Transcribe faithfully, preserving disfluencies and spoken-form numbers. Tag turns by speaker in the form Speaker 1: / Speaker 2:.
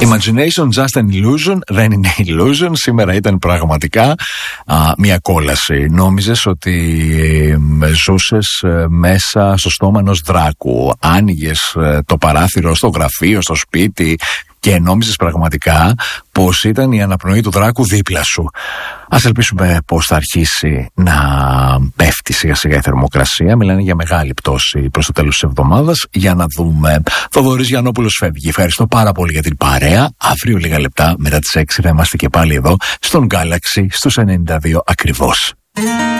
Speaker 1: Imagination, just an illusion. Δεν είναι illusion. Σήμερα ήταν πραγματικά α, μια κόλαση. Νόμιζες ότι ε, ζούσες ε, μέσα στο στόμα ενός δράκου. Άνοιγες ε, το παράθυρο στο γραφείο, στο σπίτι και νόμιζες πραγματικά πως ήταν η αναπνοή του δράκου δίπλα σου. Ας ελπίσουμε πως θα αρχίσει να πέφτει σιγά σιγά η θερμοκρασία. Μιλάνε για μεγάλη πτώση προς το τέλος της εβδομάδας. Για να δούμε. Θοδωρής Γιαννόπουλος φεύγει. Ευχαριστώ πάρα πολύ για την παρέα. Αύριο λίγα λεπτά μετά τις έξι θα είμαστε και πάλι εδώ στον Galaxy στους ενενήντα δύο ακριβώς.